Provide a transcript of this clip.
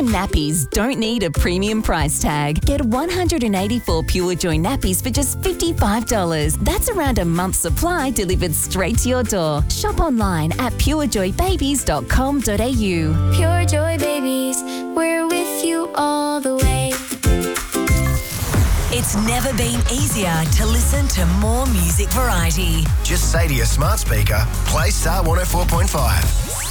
nappies don't need a premium price tag. Get 184 Pure Joy nappies for just $55. That's around a month's supply delivered straight to your door. Shop online at purejoybabies.com.au. Pure Joy Babies, we're with you all the way. It's never been easier to listen to more music variety. Just say to your smart speaker, play Star 104.5.